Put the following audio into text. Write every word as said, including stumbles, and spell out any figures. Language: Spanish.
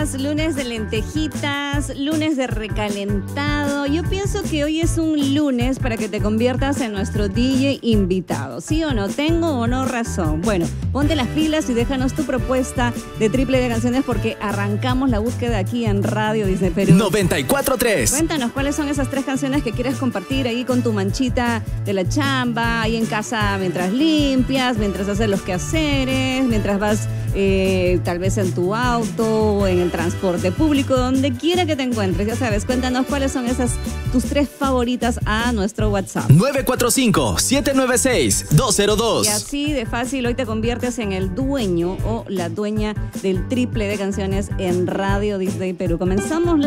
días, lunes de lentejitas, lunes de recalentado. Yo pienso que hoy es un lunes para que te conviertas en nuestro D J invitado. ¿Sí o no? ¿Tengo o no razón? Bueno, ponte las pilas y déjanos tu propuesta de triple de canciones porque arrancamos la búsqueda aquí en Radio Disney Perú. noventa y cuatro punto tres. Cuéntanos cuáles son esas tres canciones que quieres compartir ahí con tu manchita de la chamba, ahí en casa mientras limpias, mientras haces los quehaceres, mientras vas eh, tal vez en tu auto, en el transporte público, donde quiera que te encuentres. Ya sabes, cuéntanos cuáles son esas tus tres favoritas a nuestro WhatsApp. nueve cuatro cinco, siete nueve seis, dos cero dos. Y así de fácil hoy te conviertes en el dueño o la dueña del triple de canciones en Radio Disney Perú. Comenzamos